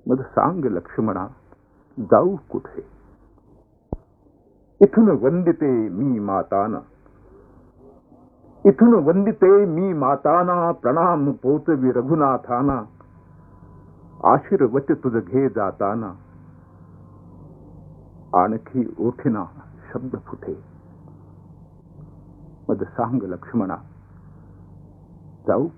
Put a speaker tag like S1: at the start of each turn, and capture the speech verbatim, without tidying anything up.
S1: मग सांग लक्ष्मणा जाऊ कुठे. इथून वंदिते मी माताना, इथून वंदिते मी माताना, प्रणाम पोचवी रघुनाथाना, आशीर्वच तुझ घे जाताना, आणखी ओठीना शब्द फुटे. मग सांग लक्ष्मणा जाऊ